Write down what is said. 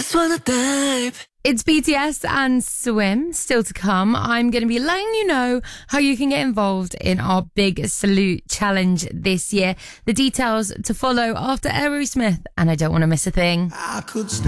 just wanna dive. It's BTS and Swim still to come. I'm going to be letting you know how you can get involved in our Big Salute Challenge this year. The details to follow after Aerosmith, and I don't want to miss a thing. I could stay